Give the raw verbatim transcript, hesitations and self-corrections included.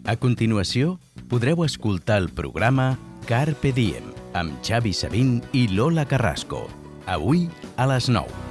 A continuació, podreu escoltar el programa Carpe Diem amb Xavi Sabin i Lola Carrasco, avui a les nou.